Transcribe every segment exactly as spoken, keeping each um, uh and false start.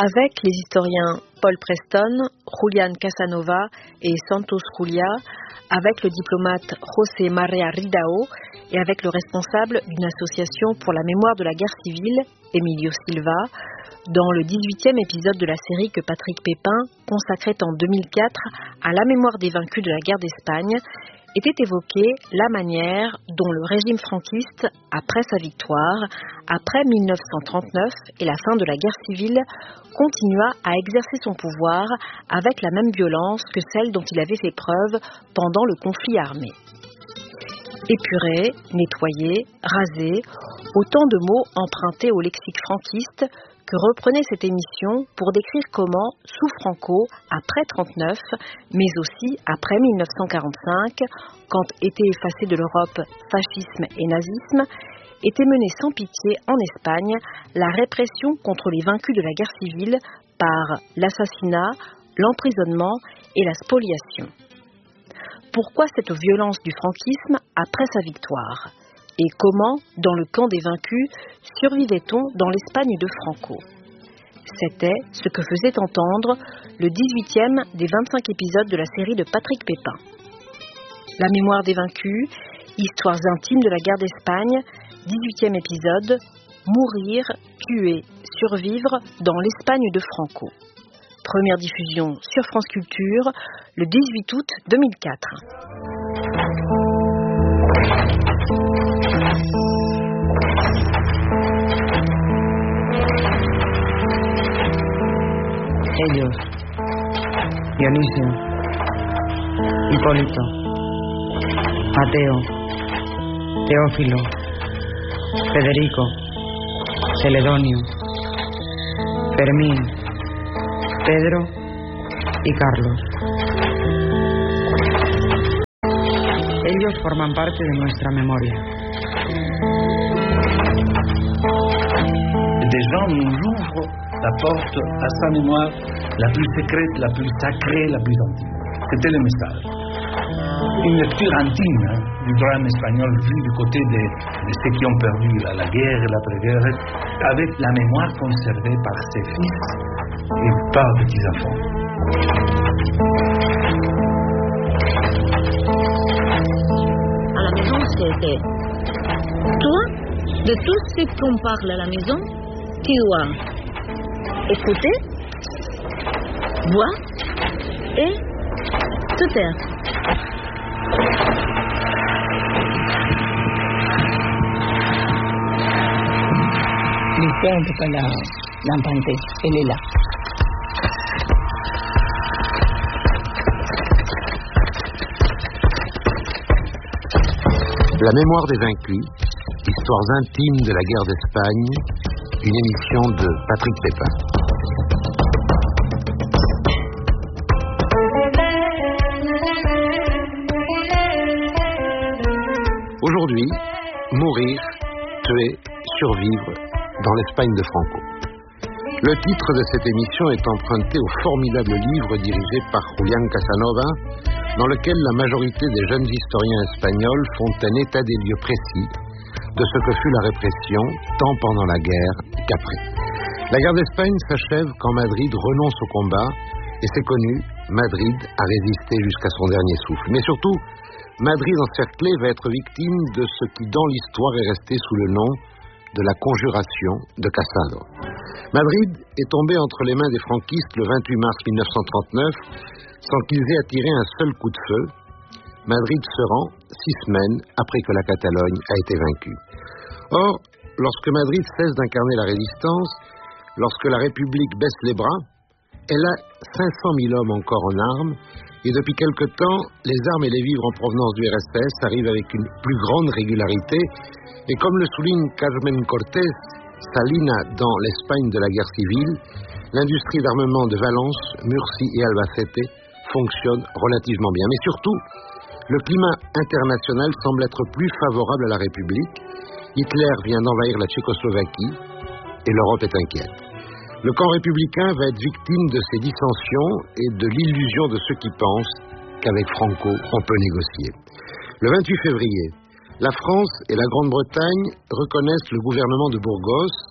Avec les historiens Paul Preston, Julián Casanova et Santos Juliá, avec le diplomate José María Ridao et avec le responsable d'une association pour la mémoire de la guerre civile, Emilio Silva, dans le dix-huitième épisode de la série que Patrick Pépin consacrait en deux mille quatre à la mémoire des vaincus de la guerre d'Espagne, était évoquée la manière dont le régime franquiste, après sa victoire, après mille neuf cent trente-neuf et la fin de la guerre civile, continua à exercer son pouvoir avec la même violence que celle dont il avait fait preuve pendant le conflit armé. Épuré, nettoyé, rasé, autant de mots empruntés au lexique franquiste que reprenait cette émission pour décrire comment, sous Franco, après trente-neuf, mais aussi après mille neuf cent quarante-cinq, quand était effacé de l'Europe fascisme et nazisme, était menée sans pitié en Espagne la répression contre les vaincus de la guerre civile par l'assassinat, l'emprisonnement et la spoliation. Pourquoi cette violence du franquisme après sa victoire ? Et comment, dans le camp des vaincus, survivait-on dans l'Espagne de Franco ? C'était ce que faisait entendre le dix-huitième des vingt-cinq épisodes de la série de Patrick Pépin. La mémoire des vaincus, histoires intimes de la guerre d'Espagne, dix-huitième épisode, mourir, tuer, survivre dans l'Espagne de Franco. Première diffusion sur France Culture, le dix-huit août deux mille quatre. Ellos, Dionisio, Hipólito, Mateo, Teófilo, Federico, Celedonio, Fermín, Pedro y Carlos. Ellos forman parte de nuestra memoria. Des gens nous ouvrent la porte à sa mémoire la plus secrète, la plus sacrée, la plus intime. C'était le message. Une lecture intime hein, du drame espagnol vu du côté de, de ceux qui ont perdu la, la guerre et l'après-guerre, avec la mémoire conservée par ses fils et par petits-enfants. À la maison, c'était toi, de tout ce qu'on parle à la maison, tu dois écouter, voir et te taire. L'histoire de la l'inventer, elle est là. La mémoire des vaincus, histoires intimes de la guerre d'Espagne, une émission de Patrick Pépin. Aujourd'hui, mourir, tuer, survivre dans l'Espagne de Franco. Le titre de cette émission est emprunté au formidable livre dirigé par Julián Casanova, dans lequel la majorité des jeunes historiens espagnols font un état des lieux précis de ce que fut la répression, tant pendant la guerre qu'après. La guerre d'Espagne s'achève quand Madrid renonce au combat, et c'est connu, Madrid a résisté jusqu'à son dernier souffle. Mais surtout, Madrid encerclé va être victime de ce qui dans l'histoire est resté sous le nom de la conjuration de Casado. Madrid est tombé entre les mains des franquistes le vingt-huit mars mille neuf cent trente-neuf sans qu'ils aient attiré un seul coup de feu. Madrid se rend six semaines après que la Catalogne a été vaincue. Or, lorsque Madrid cesse d'incarner la résistance, lorsque la République baisse les bras, elle a cinq cent mille hommes encore en armes, et depuis quelque temps, les armes et les vivres en provenance du R S S arrivent avec une plus grande régularité, et comme le souligne Carmen Cortés Salina dans l'Espagne de la guerre civile, l'industrie d'armement de Valence, Murcie et Albacete fonctionne relativement bien. Mais surtout, le climat international semble être plus favorable à la République. Hitler vient d'envahir la Tchécoslovaquie et l'Europe est inquiète. Le camp républicain va être victime de ces dissensions et de l'illusion de ceux qui pensent qu'avec Franco, on peut négocier. Le vingt-huit février, la France et la Grande-Bretagne reconnaissent le gouvernement de Burgos,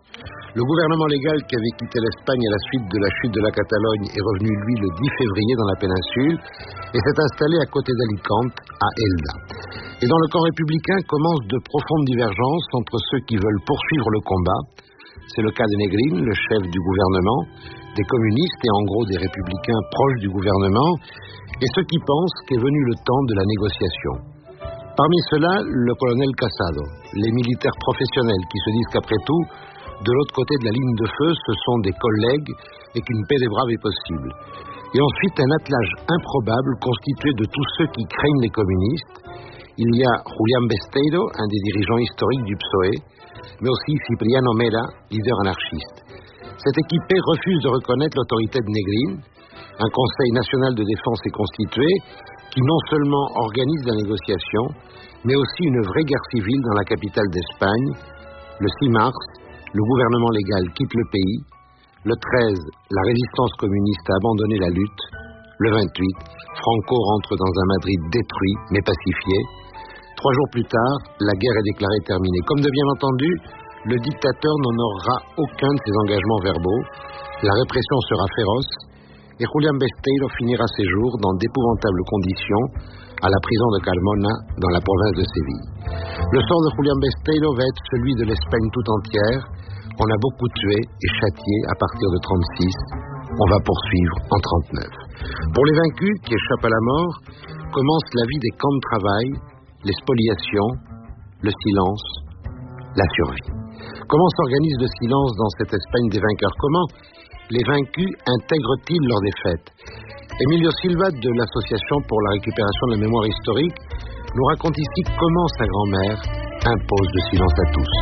Le gouvernement légal qui avait quitté l'Espagne à la suite de la chute de la Catalogne est revenu, lui, le dix février dans la péninsule et s'est installé à côté d'Alicante, à Elda. Et dans le camp républicain commencent de profondes divergences entre ceux qui veulent poursuivre le combat. C'est le cas de Negrín, le chef du gouvernement, des communistes et en gros des républicains proches du gouvernement, et ceux qui pensent qu'est venu le temps de la négociation. Parmi ceux-là, le colonel Casado, les militaires professionnels qui se disent qu'après tout, de l'autre côté de la ligne de feu, ce sont des collègues et qu'une paix des braves est possible. Et ensuite, un attelage improbable constitué de tous ceux qui craignent les communistes. Il y a Julián Besteiro, un des dirigeants historiques du P S O E, mais aussi Cipriano Mera, leader anarchiste. Cette équipée refuse de reconnaître l'autorité de Negrín. Un conseil national de défense est constitué qui non seulement organise la négociation, mais aussi une vraie guerre civile dans la capitale d'Espagne. Le six mars, le gouvernement légal quitte le pays. Le treize, la résistance communiste a abandonné la lutte. Le vingt-huit, Franco rentre dans un Madrid détruit, mais pacifié. Trois jours plus tard, la guerre est déclarée terminée. Comme de bien entendu, le dictateur n'honorera aucun de ses engagements verbaux. La répression sera féroce et Julián Besteiro finira ses jours dans d'épouvantables conditions à la prison de Carmona, dans la province de Séville. Le sort de Julián Besteiro va être celui de l'Espagne tout entière. On a beaucoup tué et châtié à partir de trente-six. On va poursuivre en trente-neuf. Pour les vaincus qui échappent à la mort, commence la vie des camps de travail, les spoliations, le silence, la survie. Comment s'organise le silence dans cette Espagne des vainqueurs? Comment les vaincus intègrent-ils leur défaite? Emilio Silva de l'Association pour la récupération de la mémoire historique nous raconte ici comment sa grand-mère impose le silence à tous.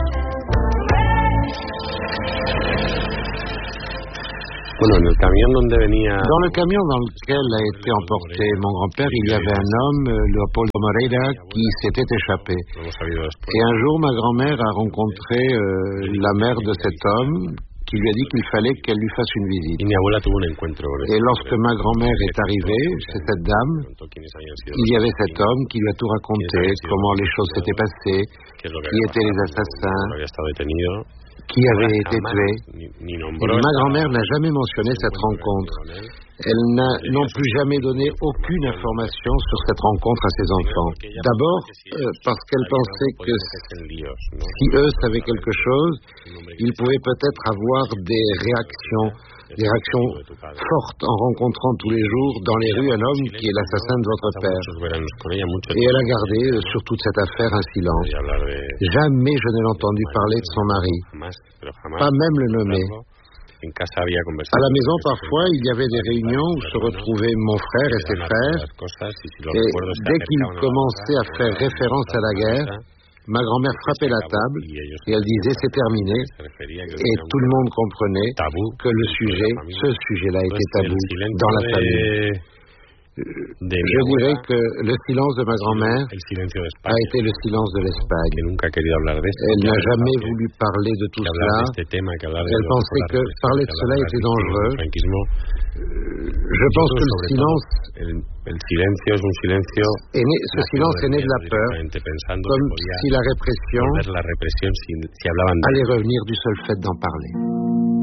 Bueno, en el camión donde venía... Dans le camion dans lequel a été emporté mon grand-père, il y avait un homme, Leopoldo Moreira, qui s'était échappé. Et un jour, ma grand-mère a rencontré euh, la mère de cet homme, qui lui a dit qu'il fallait qu'elle lui fasse une visite. Et lorsque ma grand-mère est arrivée, c'est cette dame, il y avait cet homme qui lui a tout raconté, comment les choses s'étaient passées, qui étaient les assassins, qui avait été tué. Ma grand-mère n'a jamais mentionné cette rencontre. Elle n'a non plus jamais donné aucune information sur cette rencontre à ses enfants. D'abord, euh, parce qu'elle pensait que si eux savaient quelque chose, ils pouvaient peut-être avoir des réactions, des réactions fortes en rencontrant tous les jours dans les rues un homme qui est l'assassin de votre père. Et elle a gardé euh, sur toute cette affaire un silence. Jamais je ne l'ai entendu parler de son mari, pas même le nommer. À la maison, parfois, il y avait des réunions où se retrouvaient mon frère et ses frères, et dès qu'ils commençaient à faire référence à la guerre, ma grand-mère frappait la table et elle disait « c'est terminé » et tout le monde comprenait que le sujet, ce sujet-là était tabou dans la famille. Je dirais que le silence de ma grand-mère a été le silence de l'Espagne. Elle n'a jamais voulu parler de tout cela. Elle pensait que parler de cela était dangereux. Je pense que le silence est né, ce silence est né de la peur, comme si la répression allait revenir du seul fait d'en parler.